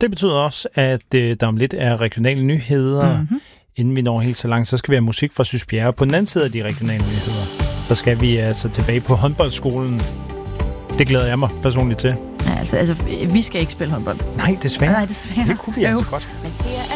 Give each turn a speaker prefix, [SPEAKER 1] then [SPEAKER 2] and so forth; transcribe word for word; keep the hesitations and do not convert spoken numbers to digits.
[SPEAKER 1] Det betyder også, at øh, der om lidt er regionale nyheder.
[SPEAKER 2] Mm-hmm.
[SPEAKER 1] Inden vi når helt så langt, så skal vi have musik fra Sysbjerre. På den anden side af de regionale nyheder, så skal vi altså tilbage på håndboldskolen. Det glæder jeg mig personligt til.
[SPEAKER 2] Ja, altså, altså, vi skal ikke spille håndbold.
[SPEAKER 1] Nej, desværre.
[SPEAKER 2] Nej, desværre.
[SPEAKER 1] Det kunne vi altså godt.